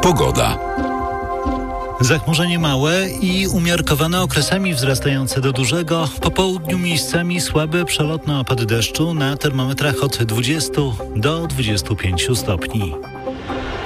Pogoda. Zachmurzenie małe i umiarkowane, okresami wzrastające do dużego. Po południu miejscami słabe przelotne opady deszczu, na termometrach od 20 do 25 stopni.